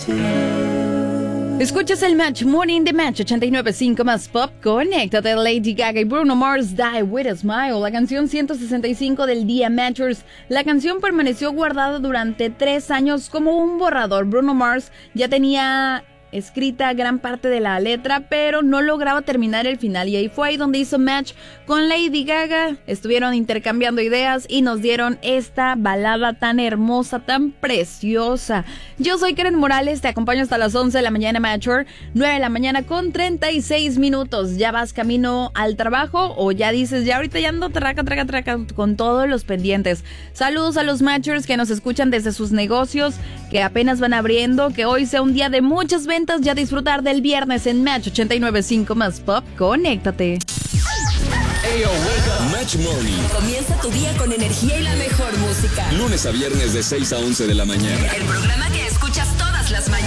Escuchas el Match Morning de Match 89.5 más Pop. Conéctate, Lady Gaga y Bruno Mars, Die With A Smile, la canción 165 del día Matchers. La canción permaneció guardada durante 3 años como un borrador. Bruno Mars ya tenía escrita gran parte de la letra, pero no lograba terminar el final, y ahí fue ahí donde hizo match con Lady Gaga. Estuvieron intercambiando ideas y nos dieron esta balada tan hermosa, tan preciosa. Yo soy Karen Morales, te acompaño hasta las 11 de la mañana, Matcher, 9 de la mañana con 36 minutos. ¿Ya vas camino al trabajo o ya dices, ya ahorita ya ando traca con todos los pendientes? Saludos a los Matchers que nos escuchan desde sus negocios, que apenas van abriendo, que hoy sea un día de muchas ventas, ya disfrutar del viernes en Match 89.5 más Pop. Conéctate. Hey, Match Morning. Comienza tu día con energía y la mejor música. Lunes a viernes de 6 a 11 de la mañana. El programa que escuchas todas las mañanas.